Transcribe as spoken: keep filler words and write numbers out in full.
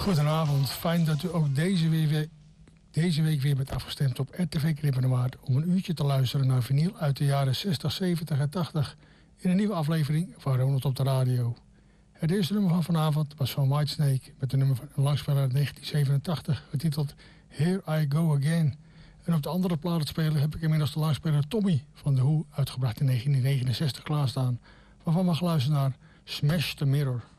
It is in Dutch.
Goedenavond, fijn dat u ook deze week, deze week weer bent afgestemd op R T V Knippenwaard om een uurtje te luisteren naar vinyl uit de jaren zestig, zeventig en tachtig in een nieuwe aflevering van Ronald op de radio. Het eerste nummer van vanavond was van Whitesnake met de nummer van een langspeler uit negentien zevenentachtig getiteld Here I Go Again. En op de andere platenspeler heb ik inmiddels de langspeler Tommy van The Who uitgebracht in negentien negenenzestig klaarstaan, waarvan we geluisterd naar Smash the Mirror.